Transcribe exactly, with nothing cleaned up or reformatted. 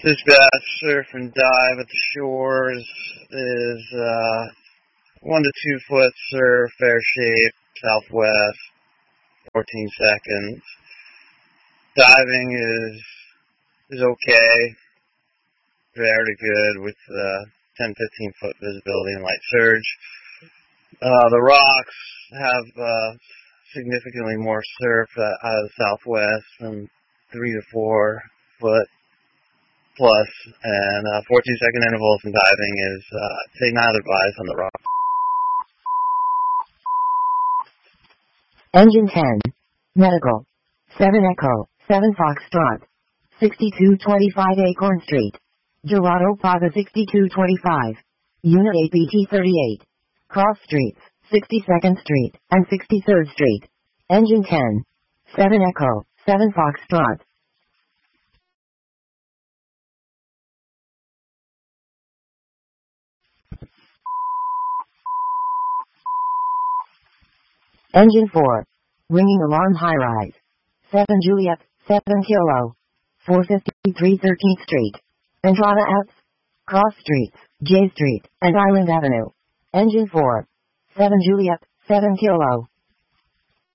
Dispatch, surf and dive at the shores is uh, one to two foot surf, fair shape, southwest, fourteen seconds. Diving is is okay, very good with uh, ten, fifteen foot visibility and light surge. Uh, the rocks have uh, significantly more surf uh, out of the southwest, from three to four foot plus, and uh, fourteen second intervals in diving is, uh, say, not advised on the rock. Engine ten. Medical. seven Echo, seven Foxtrot. sixty-two twenty-five Acorn Street. Dorado Plaza sixty-two twenty-five. Unit A P T thirty-eight. Cross Streets, sixty-second Street, and sixty-third Street. Engine ten. seven Echo, seven Foxtrot. Engine four. Ringing alarm high rise. seven Juliet, seven Kilo. four fifty-three thirteenth Street. Entrada F. Cross Streets, J Street, and Island Avenue. Engine four. seven Juliet, seven Kilo.